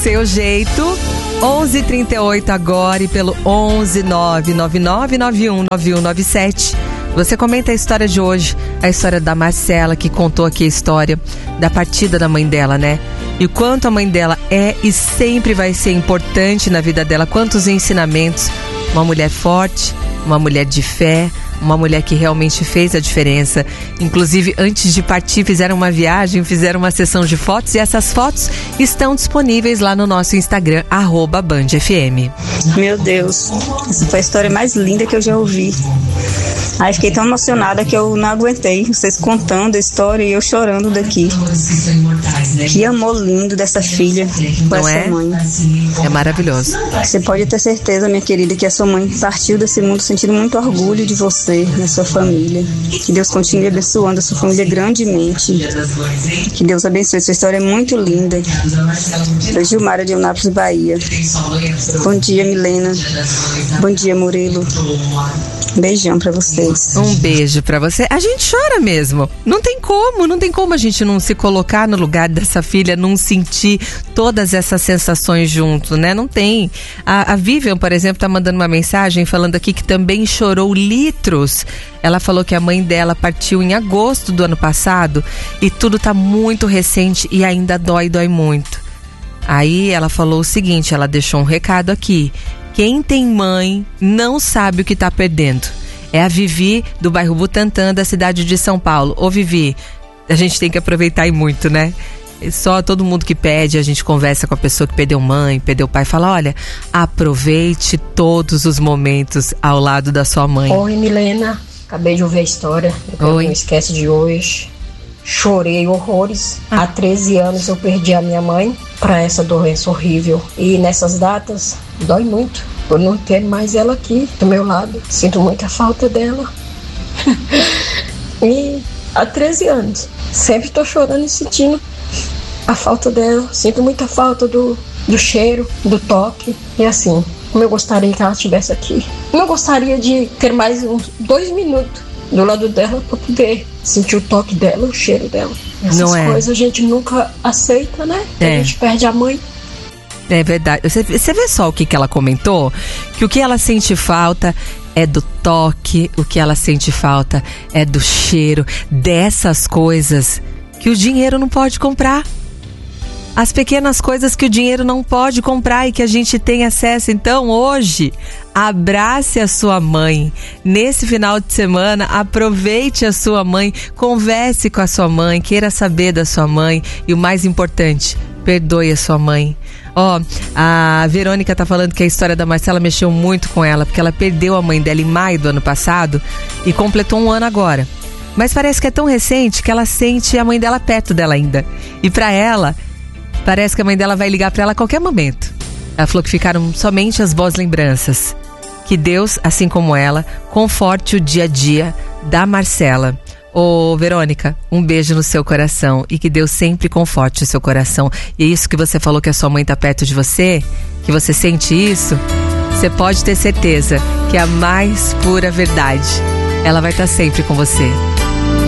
seu jeito. 11h38 agora e pelo 11999919197. Você comenta a história de hoje, a história da Marcela, que contou aqui a história da partida da mãe dela, né? E o quanto a mãe dela é e sempre vai ser importante na vida dela, quantos ensinamentos. Uma mulher forte, uma mulher de fé, uma mulher que realmente fez a diferença. Inclusive, antes de partir, fizeram uma viagem, fizeram uma sessão de fotos e essas fotos estão disponíveis lá no nosso Instagram, @BandFM. Meu Deus, essa foi a história mais linda que eu já ouvi. Aí fiquei tão emocionada que eu não aguentei, vocês contando a história e eu chorando daqui. Que amor lindo dessa filha com essa mãe. É maravilhoso. Você pode ter certeza, minha querida, que a sua mãe partiu desse mundo sentindo muito orgulho de você, da sua família. Que Deus continue abençoando a sua família grandemente. Que Deus abençoe. Sua história é muito linda. Eu, Gilmara de Eunápolis, Bahia. Bom dia, Milena. Bom dia, Murilo. Beijão pra vocês. Um beijo pra você. A gente chora mesmo. Não tem como a gente não se colocar no lugar dessa filha, não sentir todas essas sensações junto, né? Não tem. A Vivian, por exemplo, tá mandando uma mensagem falando aqui que também chorou litros. Ela falou que a mãe dela partiu em agosto do ano passado e tudo tá muito recente e ainda dói muito. Aí ela falou o seguinte, ela deixou um recado aqui. Quem tem mãe não sabe o que tá perdendo. É a Vivi, do bairro Butantã, da cidade de São Paulo. Ô Vivi, a gente tem que aproveitar e muito, né? Só todo mundo que pede, a gente conversa com a pessoa que perdeu mãe, perdeu pai, fala, olha, aproveite todos os momentos ao lado da sua mãe. Oi, Milena, acabei de ouvir a história, Não Esquece de Hoje. Chorei horrores. Há 13 anos eu perdi a minha mãe para essa doença horrível. E nessas datas, dói muito por não ter mais ela aqui do meu lado. Sinto muita falta dela. E há 13 anos, sempre estou chorando e sentindo a falta dela. Sinto muita falta do cheiro, do toque. E assim, como eu gostaria que ela estivesse aqui. Eu gostaria de ter mais uns 2 minutos do lado dela para poder sentir o toque dela, o cheiro dela. Essas coisas a gente nunca aceita, né? A gente perde a mãe. É verdade. Você vê só o que ela comentou? Que o que ela sente falta é do toque, o que ela sente falta é do cheiro, dessas coisas que o dinheiro não pode comprar. As pequenas coisas que o dinheiro não pode comprar e que a gente tem acesso. Então, hoje, abrace a sua mãe. Nesse final de semana, aproveite a sua mãe, converse com a sua mãe, queira saber da sua mãe e o mais importante, perdoe a sua mãe. A Verônica tá falando que a história da Marcela mexeu muito com ela, porque ela perdeu a mãe dela em maio do ano passado e completou 1 ano agora. Mas parece que é tão recente que ela sente a mãe dela perto dela ainda. E pra ela, parece que a mãe dela vai ligar pra ela a qualquer momento. Ela falou que ficaram somente as boas lembranças. Que Deus, assim como ela, conforte o dia a dia da Marcela. Ô, Verônica, um beijo no seu coração e que Deus sempre conforte o seu coração. E é isso que você falou, que a sua mãe tá perto de você, que você sente isso, você pode ter certeza que é a mais pura verdade. Ela vai estar sempre com você.